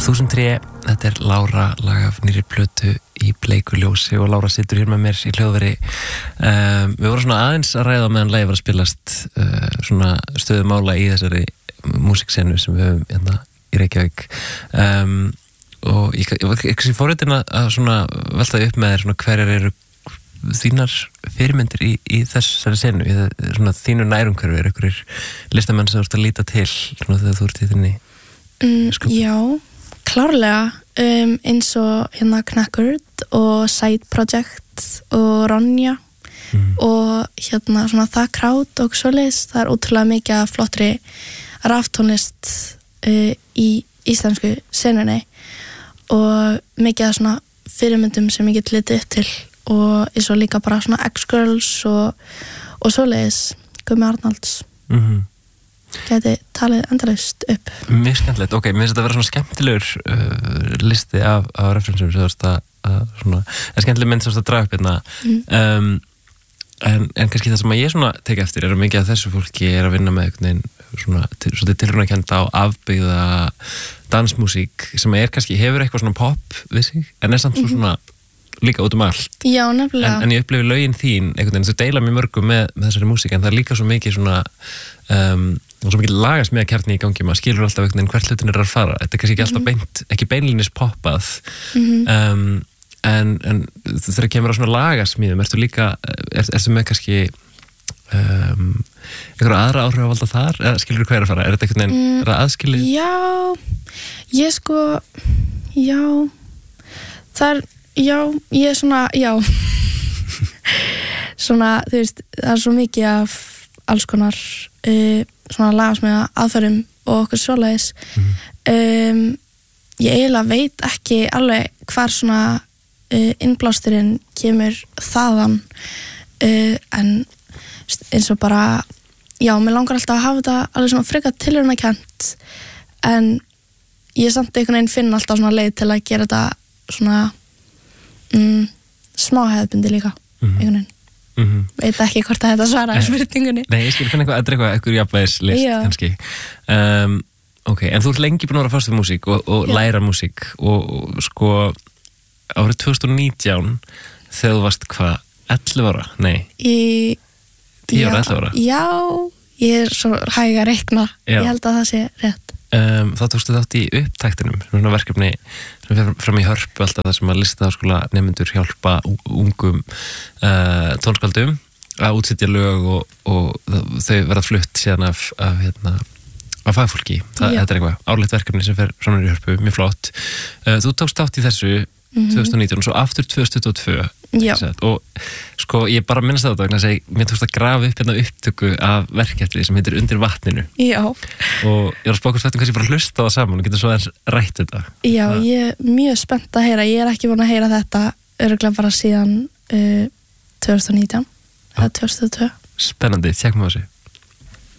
1003, þetta Lára, lag af nýrri plötu í bleiku ljósi og Lára situr hér með mér í hljóðveri. Við vorum svona aðeins að ræða meðan lagið var að spilast svona stöðu mála í þessari músiksenu sem við höfum hérna í Reykjavík. Og ég var forritin að svona velta upp með þér svona hverjar eru þínar fyrirmyndir í þessari senu, í svona þínu nærumhverfi, einhverjir listamenn sem þú ert að líta til svona þegar þú ert í þinni Já, klárlega eins og hérna Knackered og Side Project og Ronja og hérna svona það crowd og svoleiðis, það ótrúlega mikið af flottri raftónlist í íslensku senunni og mikið af svona fyrirmyndum sem ég get litið upp til og eins og líka bara svona X-Girls og svoleiðis Gummi Arnalds gæti talið endalaust upp. Mjög skemmtilegt, ok, mér finnst þetta að vera svona skemmtilegur listi af referensum sem þú veist að svona, skemmtileg mynd sem þú veist að draga upp hérna en kannski það sem að ég svona tek eftir er að mikið af þessu fólki er að vinna með einhvern veginn svona tilraunakennda á afbyggða dansmúsík sem er kannski, hefur eitthvað svona pop við sig, en er samt svona líka út allt. Já, nefnilega. En ég upplifi lögin þín einhvern veginn, þú deila mjög mörgum með þessari músík, en það er líka svo mikið svona og svo mikið lagast með kjarni í gangi, maður skilur alltaf einhvern veginn hvert hlutin er að fara, þetta er kannski ekki alltaf beint, ekki beinlínis poppað en þegar kemur á svona lagasmíðum, ertu líka ertu með kannski einhverja aðra áhrif að valda þar, eða skilur hvað er að fara, er þetta einhvern veginn, er það aðskilið? Já, ég sko já, það er já, ég er svona, já svona, þú veist, það er svo mikið af alls konar svona lagasmíða aðferðum og okkur svoleiðis ég eiginlega veit ekki alveg hvar svona innblásturinn kemur þaðan en eins og bara já, mér langar alltaf að hafa þetta alveg svona frekar tilraunakent en ég samt einhvern veginn finn alltaf svona leið til að gera þetta svona smá hefðbundi líka einhvern veginn veit ekki hvort að þetta svara spurningunni. Nei, ég skil finna eitthvað jafnvægislist kannski ok, en þú ert lengi búin að vera fast við músík og læra músík og sko árið 2019 þegar þú varst hvað, 11 ára? Nei 10 ára, 11 ára? Já, ég er svo hæg að reikna ég held að það sé rétt þá tókstu þátt í upptæktinum svona verkefni sem fer fram í Hörpu alltaf það sem að listaháskóla nemendur hjálpa ungum tónskáldum að útsetja lög og þau verða flutt síðan af fagfólki þetta er eitthvað árlegt verkefni sem fer fram í Hörpu, mjög flott þú tókst þátt í þessu 2019 og svo aftur 2022 og sko ég bara minnast það vegna að segja, mér tókst að grafa upp hérna upptöku af verkefni sem heitir Undir vatninu já. Og ég er að spáka kannski bara hlusta á það saman og getur svo aðeins rætt þetta já, ég er mjög spennt að heyra, ég er ekki búin að heyra þetta örugglega bara síðan 2019 eða 2002 Spennandi, tjekkum á þessu